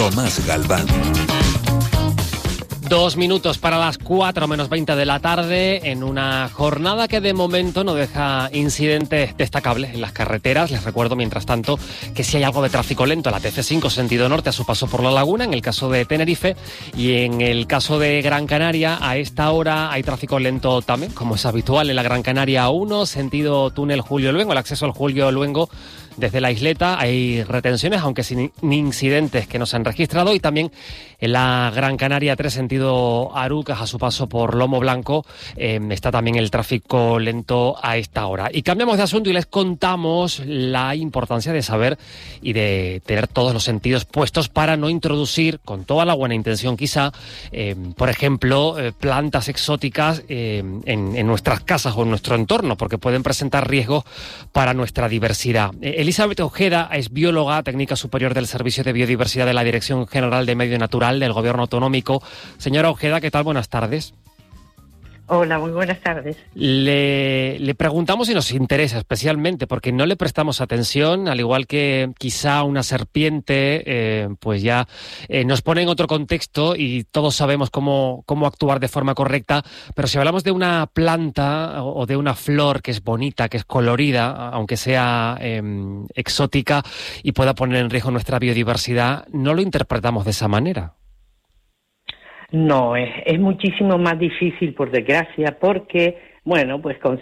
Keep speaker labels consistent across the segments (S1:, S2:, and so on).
S1: Tomás Galván.
S2: 2 minutos para las 4 menos 20 de la tarde, en una jornada que de momento no deja incidentes destacables en las carreteras. Les recuerdo, mientras tanto, que si hay algo de tráfico lento, la TC5 sentido norte a su paso por La Laguna, en el caso de Tenerife, y en el caso de Gran Canaria, a esta hora hay tráfico lento también, como es habitual en la Gran Canaria 1, sentido túnel Julio Luengo, el acceso al Julio Luengo desde la isleta. Hay retenciones, aunque sin incidentes que no se han registrado, y también en la Gran Canaria 3, sentido Arucas, a su paso por Lomo Blanco, está también el tráfico lento a esta hora. Y cambiamos de asunto y les contamos la importancia de saber y de tener todos los sentidos puestos para no introducir, con toda la buena intención quizá, por ejemplo, plantas exóticas en nuestras casas o en nuestro entorno, porque pueden presentar riesgos para nuestra diversidad. Elizabeth Ojeda es bióloga, técnica superior del Servicio de Biodiversidad de la Dirección General de Medio Natural del Gobierno Autonómico. Señora Ojeda, ¿qué tal? Buenas tardes.
S3: Hola, muy buenas tardes.
S2: Le preguntamos si nos interesa especialmente, porque no le prestamos atención, al igual que quizá una serpiente, pues ya nos pone en otro contexto y todos sabemos cómo actuar de forma correcta, pero si hablamos de una planta o de una flor que es bonita, que es colorida, aunque sea exótica y pueda poner en riesgo nuestra biodiversidad, no lo interpretamos de esa manera.
S3: No, es muchísimo más difícil, por desgracia, porque, bueno, pues con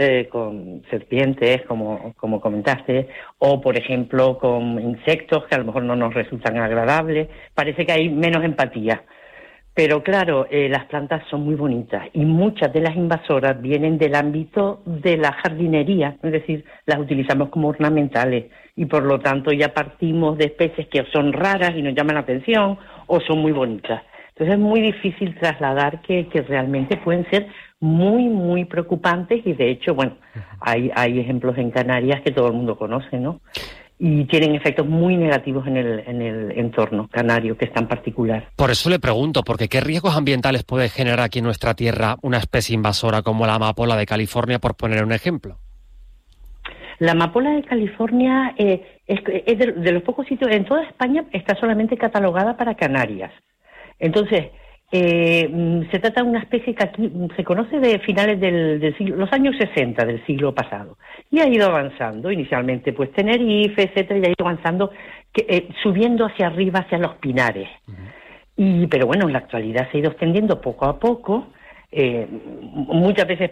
S3: serpientes, como comentaste, o, por ejemplo, con insectos que a lo mejor no nos resultan agradables, parece que hay menos empatía. Pero, claro, las plantas son muy bonitas y muchas de las invasoras vienen del ámbito de la jardinería, es decir, las utilizamos como ornamentales y, por lo tanto, ya partimos de especies que son raras y nos llaman la atención o son muy bonitas. Entonces es muy difícil trasladar que realmente pueden ser muy, muy preocupantes y, de hecho, bueno, hay ejemplos en Canarias que todo el mundo conoce, ¿no? Y tienen efectos muy negativos en el entorno canario, que es tan particular.
S2: Por eso le pregunto, porque ¿qué riesgos ambientales puede generar aquí en nuestra tierra una especie invasora como la amapola de California, por poner un ejemplo?
S3: La amapola de California es de los pocos sitios, en toda España está solamente catalogada para Canarias. Entonces, se trata de una especie que aquí se conoce de finales del siglo, los años 60 del siglo pasado, y ha ido avanzando, inicialmente pues Tenerife, etcétera, y ha ido avanzando, subiendo hacia arriba, hacia los pinares. Pero bueno, en la actualidad se ha ido extendiendo poco a poco, muchas veces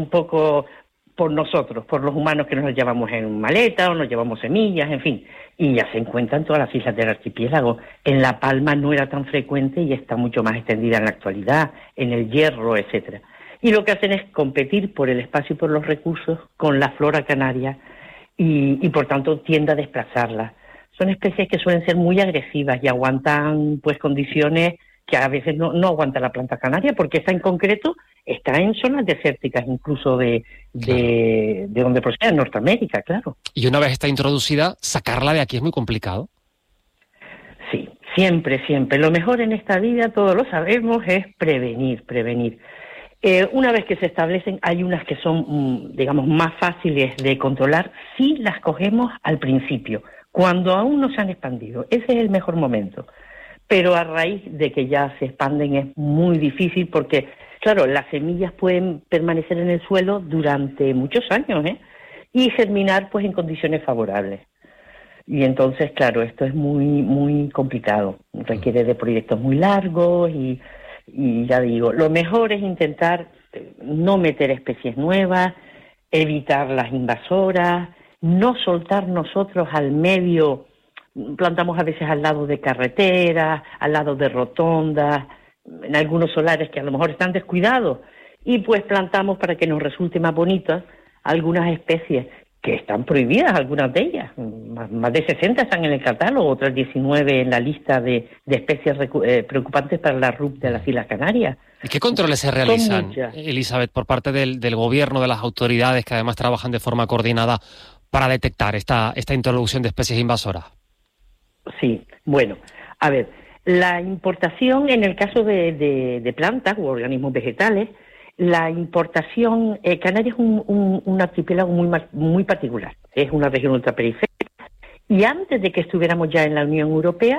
S3: por nosotros, por los humanos, que nos los llevamos en maleta o nos llevamos semillas, en fin, y ya se encuentra en todas las islas del archipiélago. En La Palma no era tan frecuente y está mucho más extendida en la actualidad, en el Hierro, etcétera. Y lo que hacen es competir por el espacio y por los recursos con la flora canaria y por tanto tiende a desplazarla. Son especies que suelen ser muy agresivas y aguantan pues condiciones que a veces no aguanta la planta canaria, porque esta en concreto está en zonas desérticas, incluso de donde procede, Norteamérica, claro.
S2: Y una vez está introducida, sacarla de aquí es muy complicado.
S3: Sí, siempre. Lo mejor en esta vida, todos lo sabemos, es prevenir. Una vez que se establecen, hay unas que son, digamos, más fáciles de controlar si las cogemos al principio, cuando aún no se han expandido. Ese es el mejor momento. Pero a raíz de que ya se expanden es muy difícil porque, claro, las semillas pueden permanecer en el suelo durante muchos años, y germinar pues en condiciones favorables. Y entonces, claro, esto es muy, muy complicado. Requiere de proyectos muy largos y ya digo, lo mejor es intentar no meter especies nuevas, evitar las invasoras, no soltar nosotros al medio. Plantamos a veces al lado de carreteras, al lado de rotondas, en algunos solares que a lo mejor están descuidados, y pues plantamos para que nos resulte más bonita algunas especies que están prohibidas, algunas de ellas. Más de 60 están en el catálogo, otras 19 en la lista de especies preocupantes para la RUP de las Islas Canarias.
S2: ¿Y qué controles se realizan, Elizabeth, por parte del gobierno, de las autoridades, que además trabajan de forma coordinada para detectar esta introducción de especies invasoras?
S3: Sí, bueno, a ver, la importación en el caso de plantas u organismos vegetales, la importación, Canarias es un archipiélago muy particular, es una región ultraperiférica, y antes de que estuviéramos ya en la Unión Europea,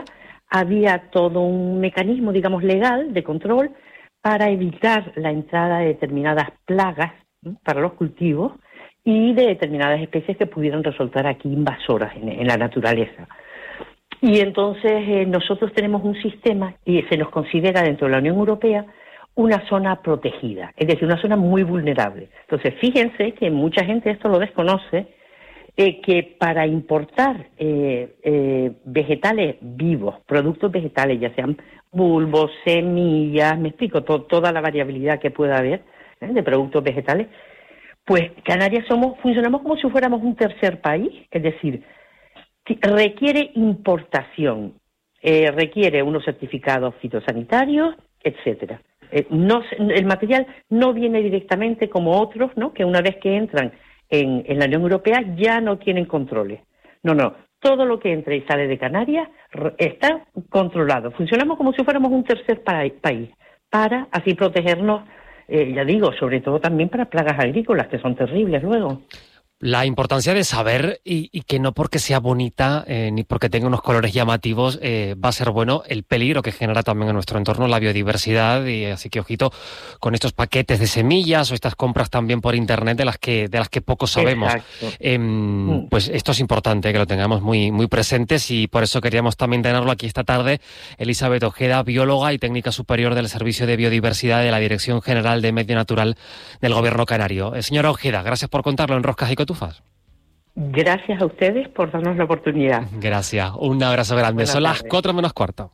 S3: había todo un mecanismo, digamos, legal de control para evitar la entrada de determinadas plagas, ¿no?, para los cultivos y de determinadas especies que pudieran resultar aquí invasoras en la naturaleza. Y entonces nosotros tenemos un sistema y se nos considera dentro de la Unión Europea una zona protegida, es decir, una zona muy vulnerable. Entonces, fíjense que mucha gente esto lo desconoce, que para importar vegetales vivos, productos vegetales, ya sean bulbos, semillas, me explico, toda la variabilidad que pueda haber de productos vegetales, pues Canarias funcionamos como si fuéramos un tercer país, es decir, requiere importación, requiere unos certificados fitosanitarios, etcétera. El material no viene directamente como otros, ¿no?, que una vez que entran en la Unión Europea ya no tienen controles. No, todo lo que entra y sale de Canarias está controlado. Funcionamos como si fuéramos un tercer país, para así protegernos, ya digo, sobre todo también para plagas agrícolas, que son terribles luego.
S2: La importancia de saber y que no porque sea bonita ni porque tenga unos colores llamativos va a ser bueno el peligro que genera también en nuestro entorno la biodiversidad, y así que ojito con estos paquetes de semillas o estas compras también por internet de las que poco sabemos. Pues esto es importante que lo tengamos muy, muy presentes, y por eso queríamos también tenerlo aquí esta tarde. Elizabeth Ojeda, bióloga y técnica superior del Servicio de Biodiversidad de la Dirección General de Medio Natural del Gobierno Canario. Señora Ojeda, gracias por contarlo en Roscas y Cotufas.
S3: Gracias a ustedes por darnos la oportunidad.
S2: Gracias, un abrazo grande. Son las 4 menos cuarto.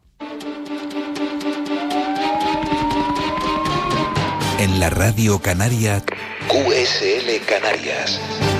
S1: En la Radio Canaria, QSL Canarias.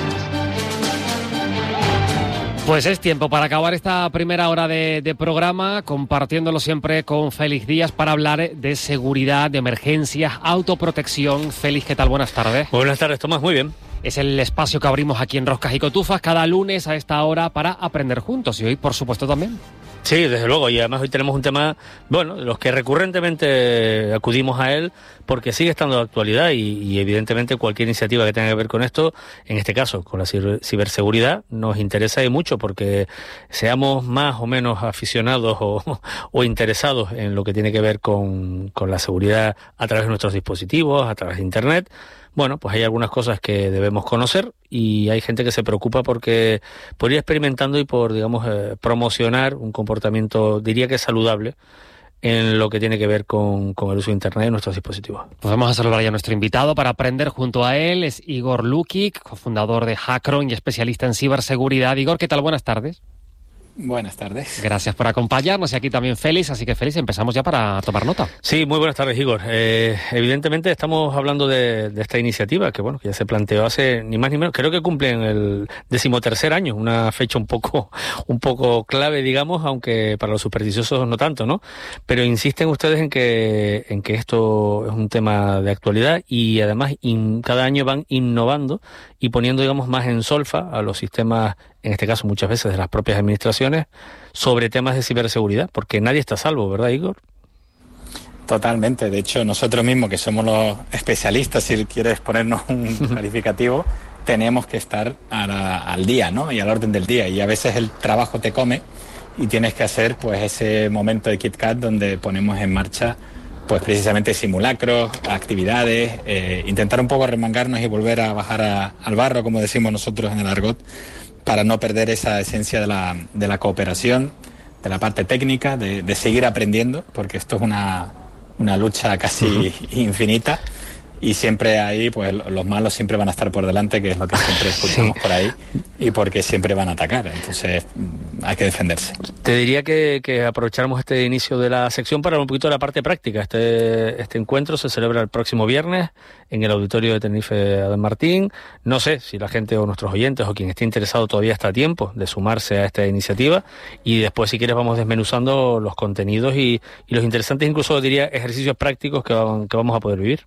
S2: Pues es tiempo para acabar esta primera hora de programa, compartiéndolo siempre con Félix Díaz para hablar de seguridad, de emergencias, autoprotección. Félix, ¿qué tal? Buenas tardes.
S4: Buenas tardes, Tomás, muy bien.
S2: Es el espacio que abrimos aquí en Roscas y Cotufas cada lunes a esta hora para aprender juntos, y hoy, por supuesto, también.
S4: Sí, desde luego, y además hoy tenemos un tema, bueno, de los que recurrentemente acudimos a él porque sigue estando de actualidad y evidentemente cualquier iniciativa que tenga que ver con esto, en este caso con la ciberseguridad, nos interesa y mucho, porque seamos más o menos aficionados o interesados en lo que tiene que ver con la seguridad a través de nuestros dispositivos, a través de Internet. Bueno, pues hay algunas cosas que debemos conocer y hay gente que se preocupa por ir experimentando y por, digamos, promocionar un comportamiento, diría que saludable, en lo que tiene que ver con el uso de Internet en nuestros dispositivos.
S2: Pues vamos a saludar ya a nuestro invitado para aprender junto a él. Es Igor Lukic, cofundador de Hakron y especialista en ciberseguridad. Igor, ¿qué tal? Buenas tardes.
S5: Buenas tardes.
S2: Gracias por acompañarnos, y aquí también Félix, así que Félix, empezamos ya para tomar nota.
S4: Sí, muy buenas tardes, Igor. Evidentemente estamos hablando de esta iniciativa que ya se planteó hace ni más ni menos, creo que cumplen el 13º año, una fecha un poco clave, digamos, aunque para los supersticiosos no tanto, ¿no? Pero insisten ustedes en que esto es un tema de actualidad, y además cada año van innovando y poniendo, digamos, más en solfa a los sistemas, en este caso muchas veces de las propias administraciones, sobre temas de ciberseguridad, porque nadie está a salvo, ¿verdad, Igor?
S5: Totalmente. De hecho, nosotros mismos, que somos los especialistas, si quieres ponernos un calificativo, tenemos que estar al día, ¿no? Y al orden del día. Y a veces el trabajo te come y tienes que hacer, pues, ese momento de KitKat donde ponemos en marcha, pues, precisamente simulacros, actividades, intentar un poco remangarnos y volver a bajar al barro, como decimos nosotros en el argot, para no perder esa esencia de la cooperación, de la parte técnica, de seguir aprendiendo, porque esto es una lucha casi infinita, y siempre ahí, pues los malos siempre van a estar por delante, que es lo que siempre escuchamos por ahí, y porque siempre van a atacar, entonces hay que defenderse.
S4: Te diría que aprovecháramos este inicio de la sección para un poquito de la parte práctica. Este encuentro se celebra el próximo viernes en el auditorio de Tenerife Adán Martín. No sé si la gente o nuestros oyentes o quien esté interesado todavía está a tiempo de sumarse a esta iniciativa, y después, si quieres, vamos desmenuzando los contenidos y los interesantes, incluso diría, ejercicios prácticos que vamos a poder vivir.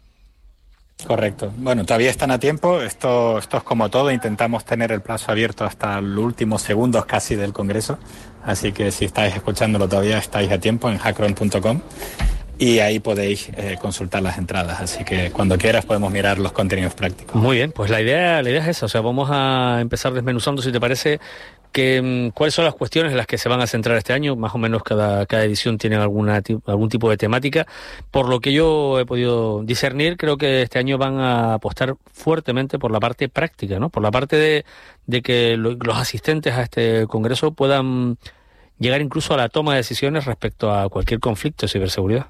S5: Correcto. Bueno, todavía están a tiempo. Esto es como todo. Intentamos tener el plazo abierto hasta los últimos segundos casi del Congreso. Así que si estáis escuchándolo todavía estáis a tiempo en hackron.com. y ahí podéis consultar las entradas. Así que cuando quieras podemos mirar los contenidos prácticos.
S4: Muy bien, pues la idea es esa. O sea, vamos a empezar desmenuzando, si te parece, cuáles son las cuestiones en las que se van a centrar este año. Más o menos cada edición tiene algún tipo de temática. Por lo que yo he podido discernir, creo que este año van a apostar fuertemente por la parte práctica, ¿no? Por la parte de que los asistentes a este congreso puedan llegar incluso a la toma de decisiones respecto a cualquier conflicto de ciberseguridad.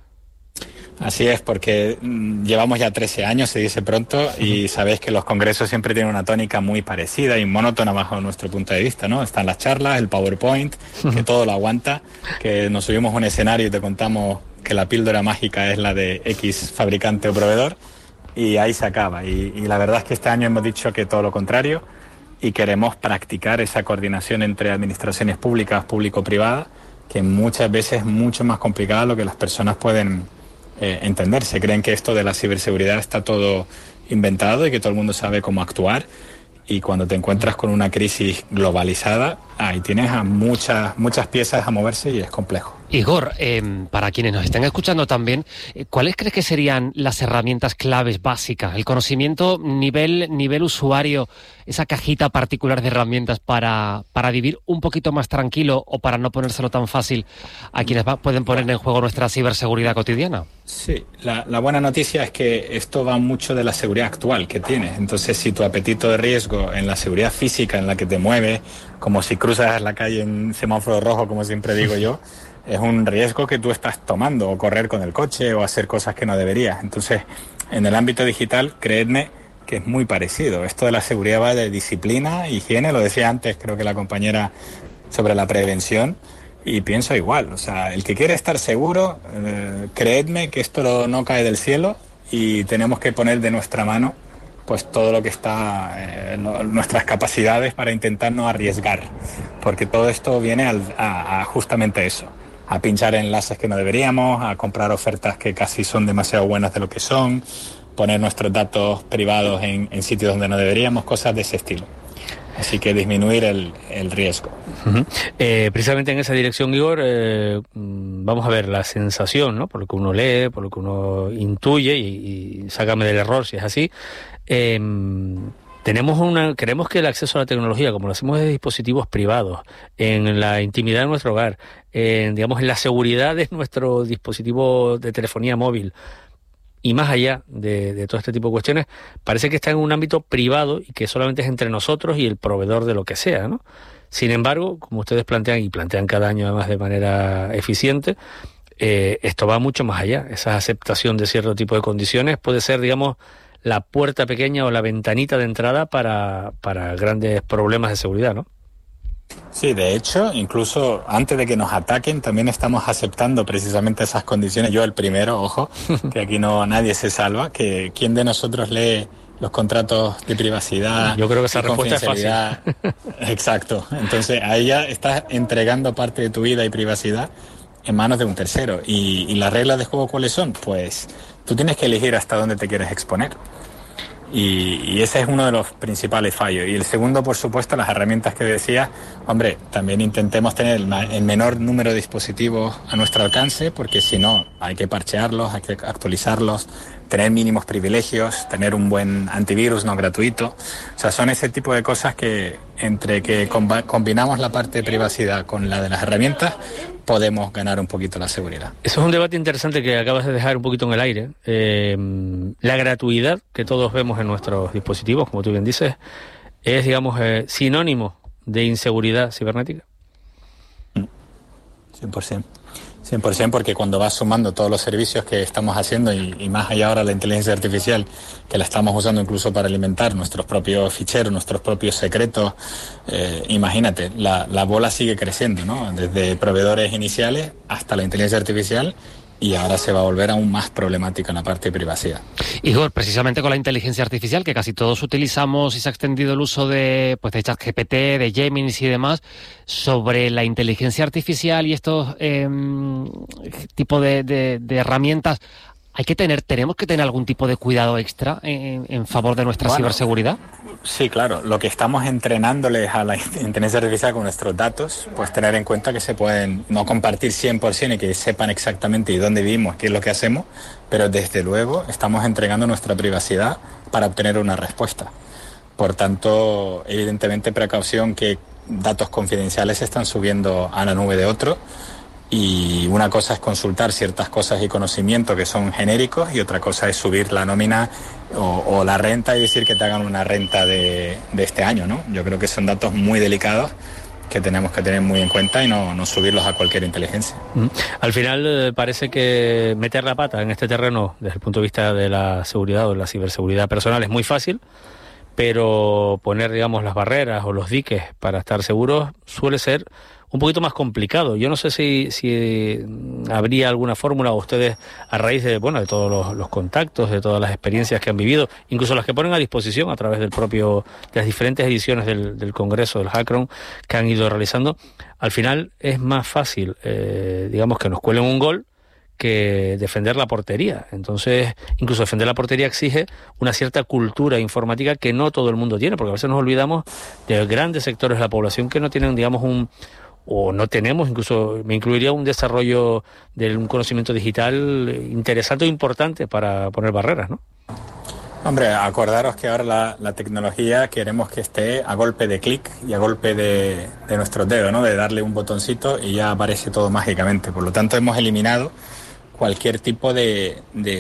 S5: Así es, porque llevamos ya 13 años, se dice pronto, y sabéis que los congresos siempre tienen una tónica muy parecida y monótona bajo nuestro punto de vista, ¿no? Están las charlas, el PowerPoint, que todo lo aguanta, que nos subimos a un escenario y te contamos que la píldora mágica es la de X fabricante o proveedor, y ahí se acaba. Y la verdad es que este año hemos dicho que todo lo contrario, y queremos practicar esa coordinación entre administraciones públicas, público-privadas, que muchas veces es mucho más complicada de lo que las personas pueden entender. Se creen que esto de la ciberseguridad está todo inventado y que todo el mundo sabe cómo actuar, y cuando te encuentras con una crisis globalizada, ahí tienes a muchas piezas a moverse y es complejo.
S2: Igor, para quienes nos estén escuchando también, ¿cuáles crees que serían las herramientas claves básicas? El conocimiento nivel usuario, esa cajita particular de herramientas para vivir un poquito más tranquilo o para no ponérselo tan fácil a quienes pueden poner en juego nuestra ciberseguridad cotidiana.
S5: Sí, la buena noticia es que esto va mucho de la seguridad actual que tienes. Entonces, si tu apetito de riesgo en la seguridad física en la que te mueves, como si cruzas la calle en semáforo rojo, como siempre digo yo, es un riesgo que tú estás tomando, o correr con el coche o hacer cosas que no deberías. Entonces, en el ámbito digital, creedme que es muy parecido. Esto de la seguridad va de disciplina, higiene, lo decía antes, creo que la compañera, sobre la prevención, y pienso igual. O sea, el que quiere estar seguro, creedme que esto no cae del cielo y tenemos que poner de nuestra mano pues todo lo que está nuestras capacidades para intentar no arriesgar, porque todo esto viene a justamente eso, a pinchar enlaces que no deberíamos, a comprar ofertas que casi son demasiado buenas de lo que son, poner nuestros datos privados en sitios donde no deberíamos, cosas de ese estilo. Así que disminuir el riesgo.
S4: Uh-huh. Precisamente en esa dirección, Igor, vamos a ver la sensación, ¿no? Por lo que uno lee, por lo que uno intuye, y sácame del error si es así. Queremos que el acceso a la tecnología, como lo hacemos desde dispositivos privados, en la intimidad de nuestro hogar, en la seguridad de nuestro dispositivo de telefonía móvil, y más allá de todo este tipo de cuestiones, parece que está en un ámbito privado y que solamente es entre nosotros y el proveedor de lo que sea, ¿no? Sin embargo, como ustedes plantean cada año además de manera eficiente, esto va mucho más allá. Esa aceptación de cierto tipo de condiciones puede ser, la puerta pequeña o la ventanita de entrada para grandes problemas de seguridad, ¿no?
S5: Sí, de hecho, incluso antes de que nos ataquen, también estamos aceptando precisamente esas condiciones. Yo el primero, ojo, que aquí nadie se salva, que quién de nosotros lee los contratos de privacidad.
S4: Yo creo que esa respuesta es fácil.
S5: Exacto. Entonces, ahí ya estás entregando parte de tu vida y privacidad en manos de un tercero. ¿Y las reglas de juego cuáles son? Pues tú tienes que elegir hasta dónde te quieres exponer. Y ese es uno de los principales fallos. Y el segundo, por supuesto, las herramientas que decía. Hombre, también intentemos tener el menor número de dispositivos a nuestro alcance, porque si no, hay que parchearlos, hay que actualizarlos, tener mínimos privilegios, tener un buen antivirus no gratuito. O sea, son ese tipo de cosas que, entre que combinamos la parte de privacidad con la de las herramientas, podemos ganar un poquito la seguridad.
S4: Eso es un debate interesante que acabas de dejar un poquito en el aire. La gratuidad que todos vemos en nuestros dispositivos, como tú bien dices, es, sinónimo de inseguridad cibernética.
S5: 100%, porque cuando vas sumando todos los servicios que estamos haciendo y más allá ahora la inteligencia artificial, que la estamos usando incluso para alimentar nuestros propios ficheros, nuestros propios secretos, imagínate, la bola sigue creciendo, ¿no? Desde proveedores iniciales hasta la inteligencia artificial, y ahora se va a volver aún más problemática en la parte de privacidad.
S2: Igor, precisamente con la inteligencia artificial, que casi todos utilizamos y se ha extendido el uso de ChatGPT, de Gemini y demás, sobre la inteligencia artificial y estos tipo de herramientas, ¿Tenemos que tener algún tipo de cuidado extra en favor de nuestra ciberseguridad?
S5: Sí, claro. Lo que estamos entrenándoles a la inteligencia artificial con nuestros datos, pues tener en cuenta que se pueden no compartir 100% y que sepan exactamente dónde vivimos, qué es lo que hacemos, pero desde luego estamos entregando nuestra privacidad para obtener una respuesta. Por tanto, evidentemente precaución, que datos confidenciales se están subiendo a la nube de otro. Y una cosa es consultar ciertas cosas y conocimientos que son genéricos, y otra cosa es subir la nómina o la renta y decir que te hagan una renta de este año, ¿no? Yo creo que son datos muy delicados que tenemos que tener muy en cuenta y no subirlos a cualquier inteligencia.
S4: Al final parece que meter la pata en este terreno desde el punto de vista de la seguridad o de la ciberseguridad personal es muy fácil, pero poner, digamos, las barreras o los diques para estar seguros suele ser un poquito más complicado. Yo no sé si habría alguna fórmula, o ustedes, a raíz de todos los contactos, de todas las experiencias que han vivido, incluso las que ponen a disposición a través de las diferentes ediciones del Congreso, del Hackathon, que han ido realizando, al final es más fácil, digamos, que nos cuelen un gol que defender la portería. Entonces, incluso defender la portería exige una cierta cultura informática que no todo el mundo tiene, porque a veces nos olvidamos de grandes sectores de la población que no tienen, digamos, o no tenemos, incluso me incluiría un desarrollo de un conocimiento digital interesante o importante para poner barreras, ¿no?
S5: Hombre, acordaros que ahora la tecnología queremos que esté a golpe de clic y a golpe de nuestros dedos, ¿no? De darle un botoncito y ya aparece todo mágicamente. Por lo tanto, hemos eliminado cualquier tipo de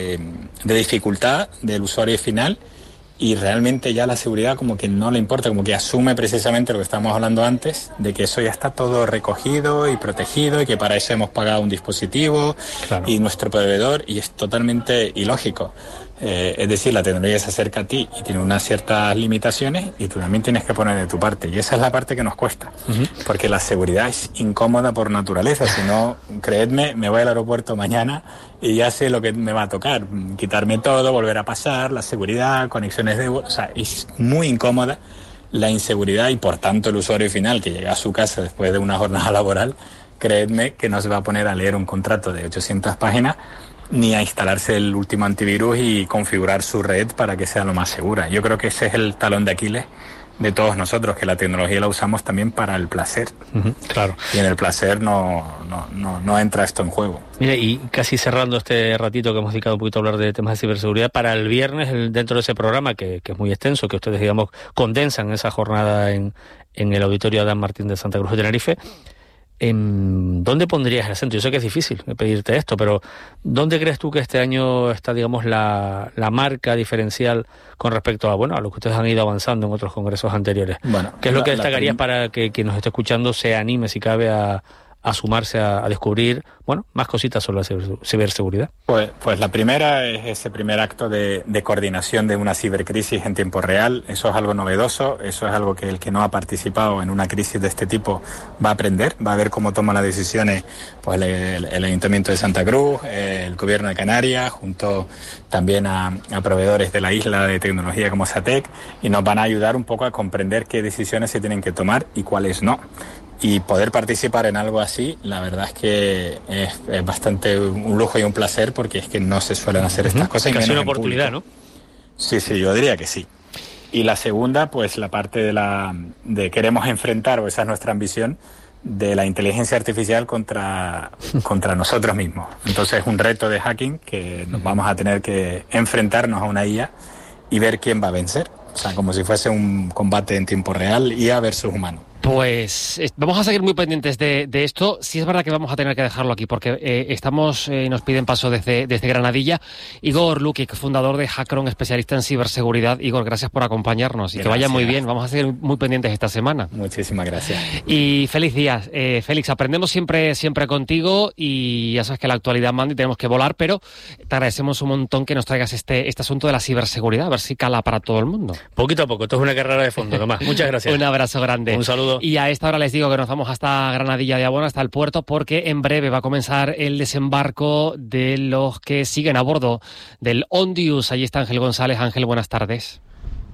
S5: dificultad del usuario final, y realmente ya la seguridad como que no le importa, como que asume precisamente lo que estábamos hablando antes, de que eso ya está todo recogido y protegido y que para eso hemos pagado un dispositivo, claro, y nuestro proveedor, y es totalmente ilógico. Es decir, la tecnología se acerca a ti y tiene unas ciertas limitaciones, y tú también tienes que poner de tu parte, y esa es la parte que nos cuesta, porque la seguridad es incómoda por naturaleza. Si no, creedme, me voy al aeropuerto mañana y ya sé lo que me va a tocar, quitarme todo, volver a pasar, la seguridad, conexiones de voz, o sea, es muy incómoda la inseguridad, y por tanto el usuario final que llega a su casa después de una jornada laboral, creedme que no se va a poner a leer un contrato de 800 páginas ni a instalarse el último antivirus y configurar su red para que sea lo más segura. Yo creo que ese es el talón de Aquiles de todos nosotros, que la tecnología la usamos también para el placer.
S4: Claro.
S5: Y en el placer no entra esto en juego.
S4: Mire, y casi cerrando este ratito que hemos dedicado un poquito a hablar de temas de ciberseguridad, para el viernes, dentro de ese programa que es muy extenso, que ustedes, digamos, condensan esa jornada en el Auditorio Adán Martín de Santa Cruz de Tenerife, ¿dónde pondrías el acento? Yo sé que es difícil pedirte esto, pero ¿dónde crees tú que este año está, digamos, la marca diferencial con respecto a lo que ustedes han ido avanzando en otros congresos anteriores? ¿Qué es lo que destacarías para que quien nos esté escuchando se anime, si cabe, a sumarse a descubrir, más cositas sobre la ciberseguridad?
S5: Pues la primera es ese primer acto de coordinación de una cibercrisis en tiempo real. Eso es algo novedoso, eso es algo que el que no ha participado en una crisis de este tipo va a aprender, va a ver cómo toman las decisiones pues el Ayuntamiento de Santa Cruz, el Gobierno de Canarias, junto también a proveedores de la isla de tecnología como SATEC, y nos van a ayudar un poco a comprender qué decisiones se tienen que tomar y cuáles no. Y poder participar en algo así, la verdad es que es bastante un lujo y un placer, porque es que no se suelen hacer estas cosas.
S4: Casi una oportunidad, ¿no?
S5: Sí, yo diría que sí. Y la segunda, pues la parte de queremos enfrentar, o esa es nuestra ambición, de la inteligencia artificial contra nosotros mismos. Entonces es un reto de hacking que nos vamos a tener que enfrentarnos a una IA y ver quién va a vencer. O sea, como si fuese un combate en tiempo real, IA versus humano.
S2: Pues vamos a seguir muy pendientes de esto. Sí es verdad que vamos a tener que dejarlo aquí, porque nos piden paso desde Granadilla. Igor Lukic, fundador de Hackathon, especialista en ciberseguridad. Igor, gracias por acompañarnos y gracias. Que vaya muy bien. Vamos a seguir muy pendientes esta semana.
S5: Muchísimas gracias.
S2: Y feliz día. Félix, aprendemos siempre contigo, y ya sabes que la actualidad manda y tenemos que volar, pero te agradecemos un montón que nos traigas este asunto de la ciberseguridad, a ver si cala para todo el mundo.
S4: Poquito a poco, esto es una carrera de fondo nomás. Muchas gracias.
S2: Un abrazo grande.
S4: Un saludo.
S2: Y a esta hora les digo que nos vamos hasta Granadilla de Abona, hasta el puerto, porque en breve va a comenzar el desembarco de los que siguen a bordo del Ondius. Allí está Ángel González. Ángel, buenas tardes.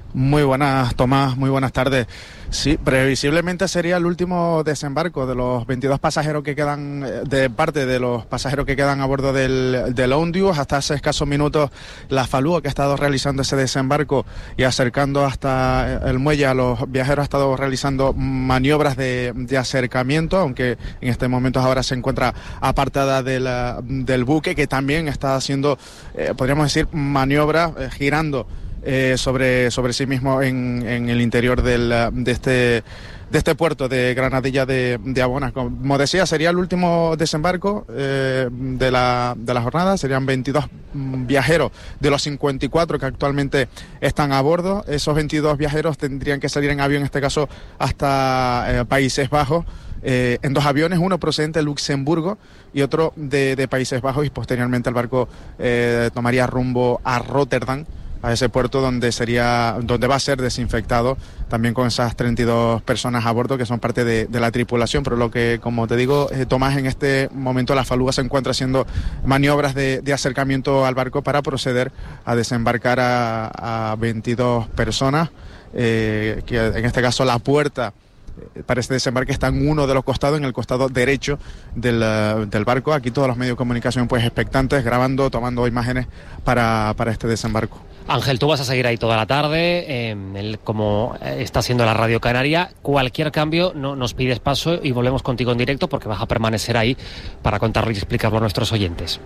S6: Muy buenas, Tomás, muy buenas tardes. Sí, previsiblemente sería el último desembarco de los 22 pasajeros que quedan, de parte de los pasajeros que quedan a bordo del Ondius. Hasta hace escasos minutos la falúa que ha estado realizando ese desembarco y acercando hasta el muelle a los viajeros ha estado realizando maniobras de acercamiento, aunque en este momento ahora se encuentra apartada del buque, que también está haciendo, podríamos decir, maniobras, girando sobre sí mismo en el interior de este puerto de Granadilla de Abona. Como decía, sería el último desembarco de la jornada. Serían 22 viajeros de los 54 que actualmente están a bordo. Esos 22 viajeros tendrían que salir en avión, en este caso hasta Países Bajos, en 2 aviones, uno procedente de Luxemburgo y otro de Países Bajos, y posteriormente el barco tomaría rumbo a Rotterdam, a ese puerto donde va a ser desinfectado, también con esas 32 personas a bordo que son parte de la tripulación. Pero lo que, como te digo, Tomás, en este momento la falúa se encuentra haciendo maniobras de acercamiento al barco para proceder a desembarcar a 22 personas, que en este caso la puerta para este desembarque está en uno de los costados, en el costado derecho del barco. Aquí todos los medios de comunicación pues expectantes, grabando, tomando imágenes para este desembarco.
S2: Ángel, tú vas a seguir ahí toda la tarde, como está haciendo la Radio Canaria. Cualquier cambio, no nos pides paso y volvemos contigo en directo, porque vas a permanecer ahí para contarlo y explicarlo a nuestros oyentes.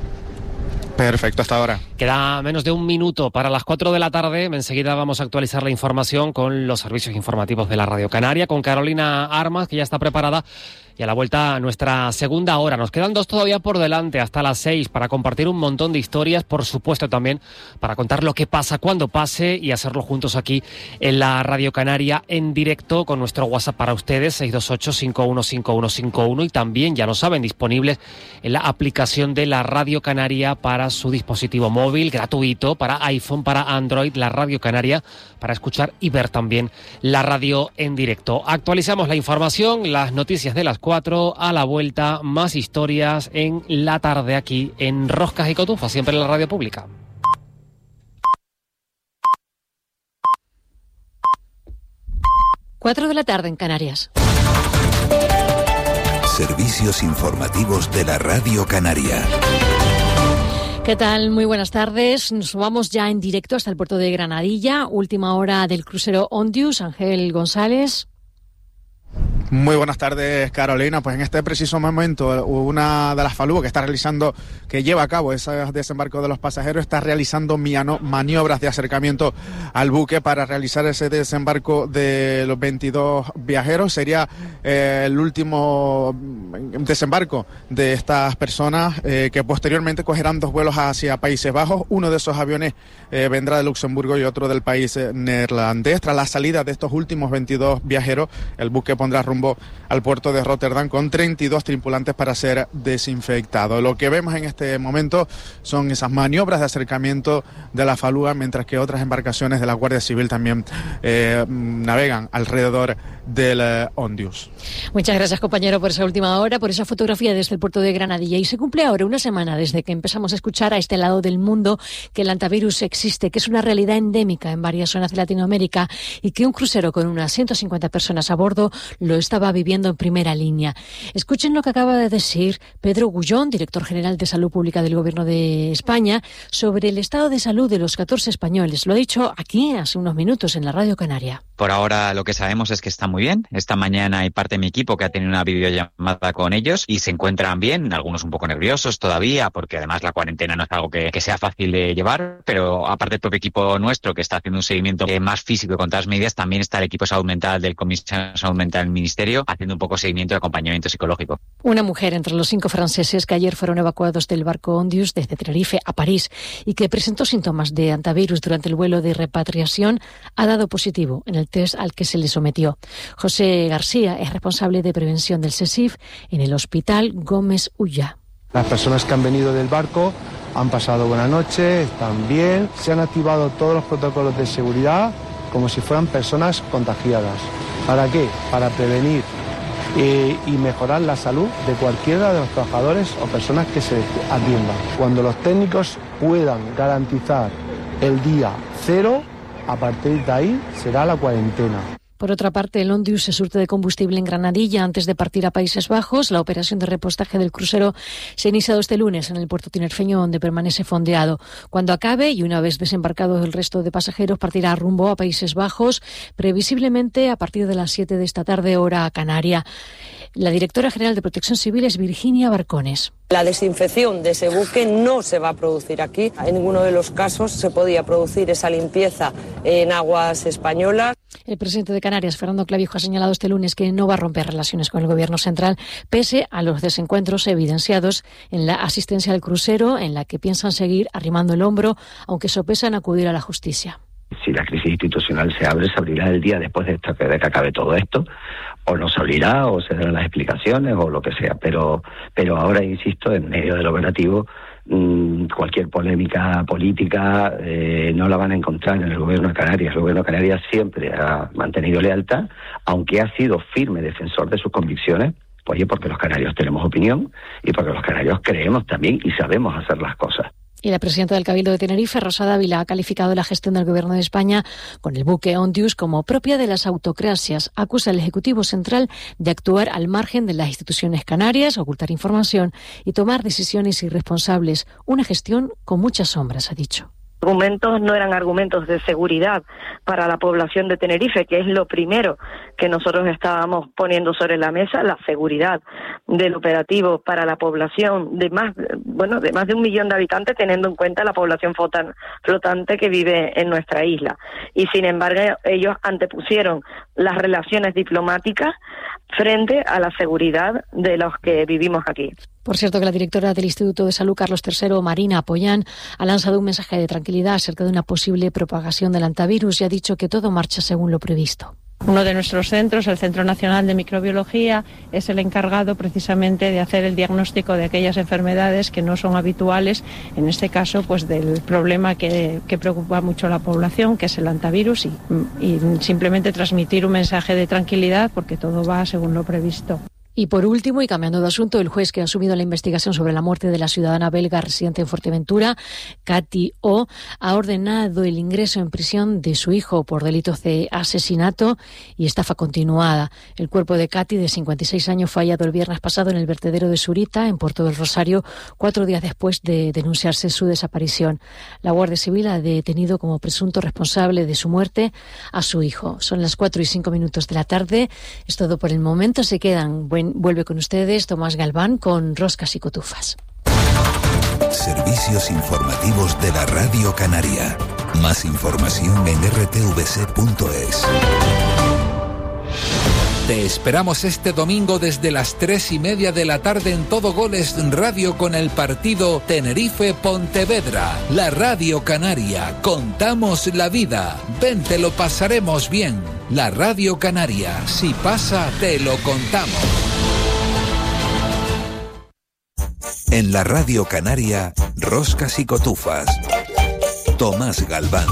S6: Perfecto, hasta ahora.
S2: Queda menos de un minuto para las 4 de la tarde. Enseguida vamos a actualizar la información con los servicios informativos de la Radio Canaria, con Carolina Armas, que ya está preparada. Y a la vuelta a nuestra segunda hora. Nos quedan 2 todavía por delante, hasta las 6, para compartir un montón de historias, por supuesto también para contar lo que pasa cuando pase y hacerlo juntos aquí en la Radio Canaria en directo, con nuestro WhatsApp para ustedes, 628-515151, y también, ya lo saben, disponibles en la aplicación de la Radio Canaria para su dispositivo móvil, gratuito, para iPhone, para Android, la Radio Canaria, para escuchar y ver también la radio en directo. Actualizamos la información, las noticias de las 4, a la vuelta, más historias en la tarde aquí en Roscas y Cotufas, siempre en la radio pública.
S7: Cuatro de la tarde en Canarias.
S1: Servicios informativos de la Radio Canaria.
S7: ¿Qué tal? Muy buenas tardes. Nos vamos ya en directo hasta el puerto de Granadilla. Última hora del crucero Ondius. Ángel González.
S6: Muy buenas tardes, Carolina. Pues en este preciso momento, una de las falúas que lleva a cabo ese desembarco de los pasajeros, está realizando maniobras de acercamiento al buque para realizar ese desembarco de los 22 viajeros. Sería el último desembarco de estas personas, que posteriormente cogerán 2 vuelos hacia Países Bajos. Uno de esos aviones vendrá de Luxemburgo y otro del país neerlandés. Tras la salida de estos últimos 22 viajeros, el buque pondrá rumbo al puerto de Rotterdam con 32 tripulantes para ser desinfectado. Lo que vemos en este momento son esas maniobras de acercamiento de la falúa, mientras que otras embarcaciones de la Guardia Civil también navegan alrededor del Ondius.
S7: Muchas gracias, compañero, por esa última hora, por esa fotografía desde el puerto de Granadilla. Y se cumple ahora una semana desde que empezamos a escuchar a este lado del mundo que el hantavirus existe, que es una realidad endémica en varias zonas de Latinoamérica y que un crucero con unas 150 personas a bordo lo estaba viviendo en primera línea. Escuchen lo que acaba de decir Pedro Gullón, director general de Salud Pública del Gobierno de España, sobre el estado de salud de los 14 españoles. Lo ha dicho aquí hace unos minutos en la Radio Canaria.
S8: Por ahora lo que sabemos es que están muy bien. Esta mañana hay parte de mi equipo que ha tenido una videollamada con ellos y se encuentran bien, algunos un poco nerviosos todavía, porque además la cuarentena no es algo que sea fácil de llevar, pero aparte del propio equipo nuestro que está haciendo un seguimiento más físico con todas las medidas, también está el equipo de salud mental del Comisión de Salud Mental del Ministerio haciendo un poco seguimiento y acompañamiento psicológico.
S7: Una mujer entre los 5 franceses que ayer fueron evacuados del barco Ondius desde Tenerife a París y que presentó síntomas de hantavirus durante el vuelo de repatriación ha dado positivo en el test al que se le sometió. José García es responsable de prevención del SESIF en el Hospital Gómez Ulla.
S9: Las personas que han venido del barco han pasado buena noche, están bien, se han activado todos los protocolos de seguridad como si fueran personas contagiadas. ¿Para qué? Para prevenir y mejorar la salud de cualquiera de los trabajadores o personas que se atiendan. Cuando los técnicos puedan garantizar el día 0, A partir de ahí será la cuarentena.
S7: Por otra parte, el Ondius se surte de combustible en Granadilla antes de partir a Países Bajos. La operación de repostaje del crucero se ha iniciado este lunes en el puerto tinerfeño, donde permanece fondeado. Cuando acabe y una vez desembarcados el resto de pasajeros, partirá rumbo a Países Bajos, previsiblemente a partir de las 7 de esta tarde, hora canaria. La directora general de Protección Civil es Virginia Barcones.
S10: La desinfección de ese buque no se va a producir aquí. En ninguno de los casos se podía producir esa limpieza en aguas españolas.
S7: El presidente de Canarias, Fernando Clavijo, ha señalado este lunes que no va a romper relaciones con el Gobierno central, pese a los desencuentros evidenciados en la asistencia al crucero, en la que piensan seguir arrimando el hombro, aunque sopesan acudir a la justicia.
S11: Si la crisis institucional se abre, se abrirá el día después de que acabe todo esto, o no se abrirá, o se darán las explicaciones, o lo que sea. Pero ahora, insisto, en medio del operativo, cualquier polémica política no la van a encontrar en el Gobierno de Canarias. El Gobierno de Canarias siempre ha mantenido lealtad, aunque ha sido firme defensor de sus convicciones, porque los canarios tenemos opinión y porque los canarios creemos también y sabemos hacer las cosas.
S7: Y la presidenta del Cabildo de Tenerife, Rosa Dávila, ha calificado la gestión del Gobierno de España con el buque Ondius como propia de las autocracias. Acusa al Ejecutivo Central de actuar al margen de las instituciones canarias, ocultar información y tomar decisiones irresponsables. Una gestión con muchas sombras, ha dicho.
S12: Argumentos no eran argumentos de seguridad para la población de Tenerife, que es lo primero que nosotros estábamos poniendo sobre la mesa, la seguridad del operativo para la población de más de 1 millón de habitantes, teniendo en cuenta la población flotante que vive en nuestra isla. Y sin embargo, ellos antepusieron las relaciones diplomáticas frente a la seguridad de los que vivimos aquí.
S7: Por cierto, que la directora del Instituto de Salud, Carlos III, Marina Apoyán, ha lanzado un mensaje de tranquilidad acerca de una posible propagación del hantavirus y ha dicho que todo marcha según lo previsto.
S13: Uno de nuestros centros, el Centro Nacional de Microbiología, es el encargado precisamente de hacer el diagnóstico de aquellas enfermedades que no son habituales, en este caso pues del problema que preocupa mucho a la población, que es el hantavirus, y simplemente transmitir un mensaje de tranquilidad porque todo va según lo previsto.
S7: Y por último, y cambiando de asunto, el juez que ha asumido la investigación sobre la muerte de la ciudadana belga residente en Fuerteventura, Katy O, ha ordenado el ingreso en prisión de su hijo por delitos de asesinato y estafa continuada. El cuerpo de Katy, de 56 años, fue hallado el viernes pasado en el vertedero de Zurita, en Puerto del Rosario, 4 días después de denunciarse su desaparición. La Guardia Civil ha detenido como presunto responsable de su muerte a su hijo. Son las 4:05 de la tarde. Es todo por el momento. Se quedan. Vuelve con ustedes Tomás Galván con Roscas y Cotufas.
S1: Servicios informativos de la Radio Canaria. Más información en rtvc.es.
S14: Te esperamos este domingo desde las 3:30 de la tarde en Todo Goles Radio con el partido Tenerife-Pontevedra. La Radio Canaria. Contamos la vida. Ven, te lo pasaremos bien. La Radio Canaria. Si pasa, te lo contamos.
S1: En la Radio Canaria, Roscas y Cotufas. Tomás Galván.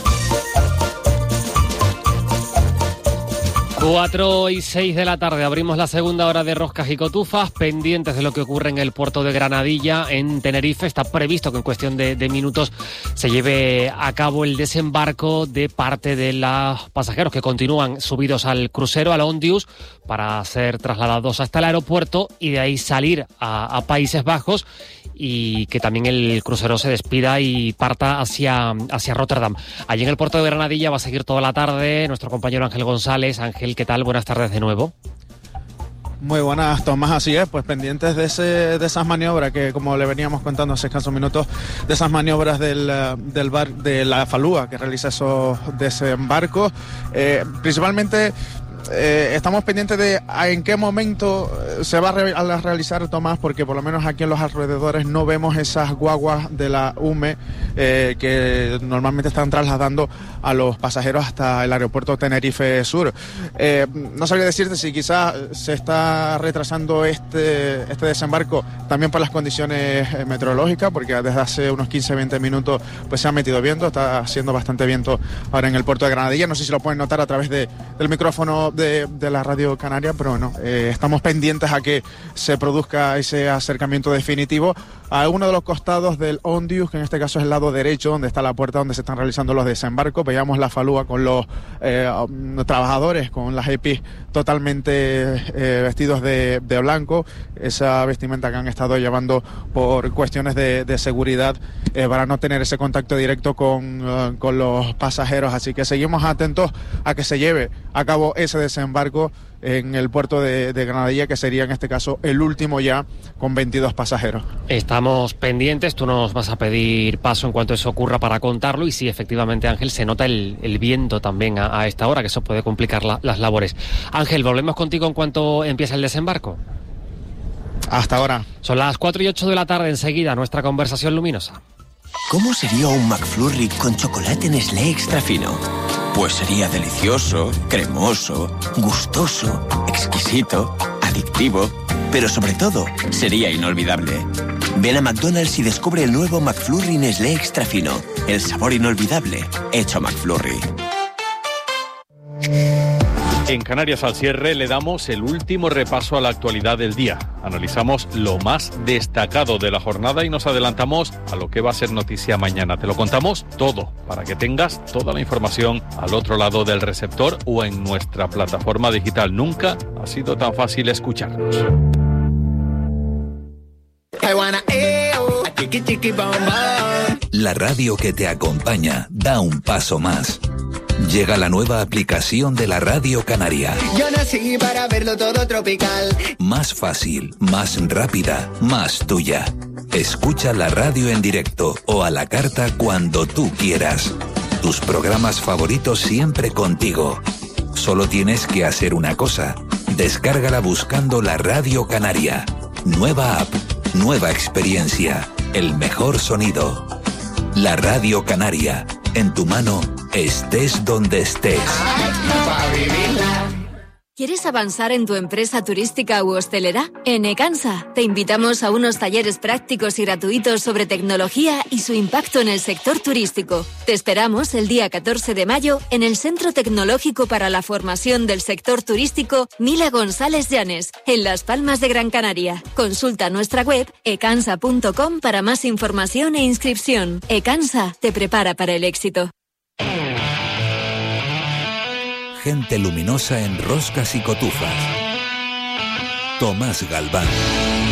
S2: 4:06 de la tarde, abrimos la segunda hora de Roscas y Cotufas, pendientes de lo que ocurre en el puerto de Granadilla, en Tenerife. Está previsto que en cuestión de minutos se lleve a cabo el desembarco de parte de los pasajeros que continúan subidos al crucero, al Ondius, para ser trasladados hasta el aeropuerto y de ahí salir a Países Bajos, y que también el crucero se despida y parta hacia Rotterdam. Allí en el puerto de Granadilla va a seguir toda la tarde nuestro compañero Ángel González. Ángel, ¿qué tal? Buenas tardes de nuevo.
S6: Muy buenas, Tomás, así es, pues pendientes de esas maniobras que, como le veníamos contando hace escasos minutos, de esas maniobras de la falúa que realiza esos desembarcos, principalmente. Estamos pendientes de en qué momento se va a realizar, Tomás, porque por lo menos aquí en los alrededores no vemos esas guaguas de la UME que normalmente están trasladando a los pasajeros hasta el aeropuerto Tenerife Sur. No sabría decirte si quizás se está retrasando este desembarco también por las condiciones meteorológicas, porque desde hace unos 15-20 minutos pues se ha metido viento, está haciendo bastante viento ahora en el puerto de Granadilla. No sé si lo pueden notar a través del micrófono de la Radio Canaria, pero no, estamos pendientes a que se produzca ese acercamiento definitivo a uno de los costados del Ondius, que en este caso es el lado derecho, donde está la puerta donde se están realizando los desembarcos. Veíamos la falúa con los trabajadores, con las EPIs totalmente vestidos de blanco, esa vestimenta que han estado llevando por cuestiones de seguridad, para no tener ese contacto directo con los pasajeros. Así que seguimos atentos a que se lleve a cabo ese desembarco en el puerto de Granadilla, que sería en este caso el último ya, con 22 pasajeros. Estamos pendientes, tú nos vas a pedir paso en cuanto eso ocurra para contarlo, y sí, efectivamente, Ángel, se nota el viento también a esta hora, que eso puede complicar las labores. Ángel, volvemos contigo en cuanto empiece el desembarco. Hasta ahora. Son las 4:08 de la tarde, enseguida nuestra conversación luminosa.
S15: ¿Cómo sería un McFlurry con chocolate Nestlé extra fino? Pues sería delicioso, cremoso, gustoso, exquisito, adictivo, pero sobre todo sería inolvidable. Ven a McDonald's y descubre el nuevo McFlurry Nestlé extra fino, el sabor inolvidable hecho McFlurry.
S16: En Canarias al cierre le damos el último repaso a la actualidad del día. Analizamos lo más destacado de la jornada y nos adelantamos a lo que va a ser noticia mañana. Te lo contamos todo para que tengas toda la información al otro lado del receptor o en nuestra plataforma digital. Nunca ha sido tan fácil escucharnos.
S1: La radio que te acompaña da un paso más. Llega la nueva aplicación de la Radio Canaria.
S17: Yo nací para verlo todo tropical.
S1: Más fácil, más rápida, más tuya. Escucha la radio en directo o a la carta cuando tú quieras. Tus programas favoritos siempre contigo. Solo tienes que hacer una cosa. Descárgala buscando la Radio Canaria. Nueva app, nueva experiencia, el mejor sonido. La Radio Canaria, en tu mano, estés donde estés.
S18: ¿Quieres avanzar en tu empresa turística u hostelera? En Ecansa te invitamos a unos talleres prácticos y gratuitos sobre tecnología y su impacto en el sector turístico. Te esperamos el día 14 de mayo en el Centro Tecnológico para la Formación del Sector Turístico Mila González Llanes, en Las Palmas de Gran Canaria. Consulta nuestra web ecansa.com para más información e inscripción. Ecansa te prepara para el éxito.
S1: Gente luminosa en roscas y cotufas. Tomás Galván.